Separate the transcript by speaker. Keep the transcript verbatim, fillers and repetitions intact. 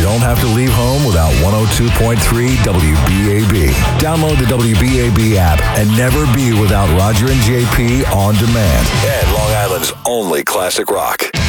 Speaker 1: don't have to leave home without one oh two point three W B A B. Download the W B A B app and never be without Roger and J P on demand. And Long Island's only classic rock.